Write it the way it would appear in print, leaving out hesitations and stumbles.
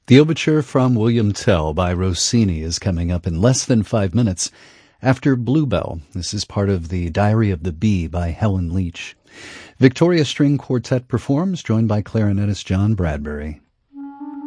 The overture from William Tell by Rossini is coming up in less than 5 minutes after Bluebell. This is part of the Diary of the Bee by Helen Leach. Victoria String Quartet performs, joined by clarinetist John Bradbury.